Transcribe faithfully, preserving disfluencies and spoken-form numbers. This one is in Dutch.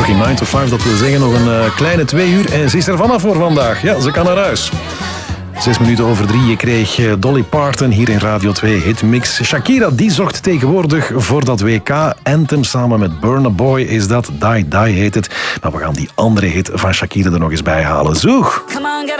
in nine to five. Dat wil zeggen nog een uh, kleine twee uur. En ze is er vanaf voor vandaag. Ja, ze kan naar huis. Zes minuten over drie. Je kreeg Dolly Parton hier in Radio twee Hitmix. Shakira die zorgt tegenwoordig voor dat W K-anthem. Samen met Burna Boy is dat. Die Die heet het. Maar we gaan die andere hit van Shakira er nog eens bij halen. Zoeg! Come on, get